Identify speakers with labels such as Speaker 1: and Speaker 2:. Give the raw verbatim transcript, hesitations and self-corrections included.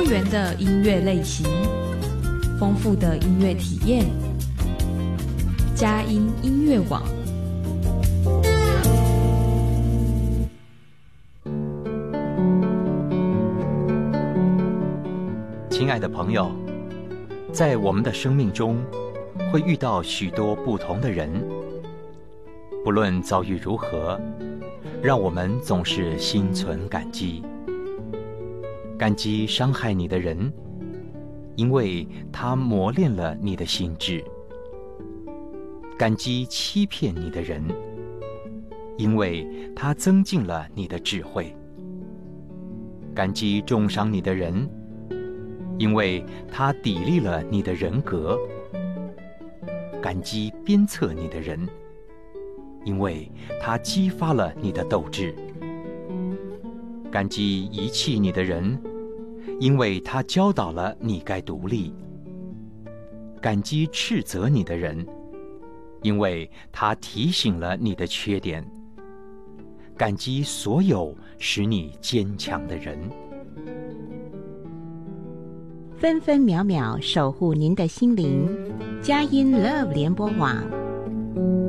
Speaker 1: 元的音乐类型，丰富的音乐体验。佳音音乐网。
Speaker 2: 亲爱的朋友，在我们的生命中会遇到许多不同的人，不论遭遇如何，让我们总是心存感激。感激伤害你的人，因为他磨练了你的心智；感激欺骗你的人，因为他增进了你的智慧；感激重伤你的人，因为他砥砺了你的人格；感激鞭策你的人，因为他激发了你的斗志；感激遗弃你的人，因为他教导了你该独立；感激斥责你的人，因为他提醒了你的缺点；感激所有使你坚强的人。
Speaker 3: 分分秒秒守护您的心灵，佳音 Love 联播网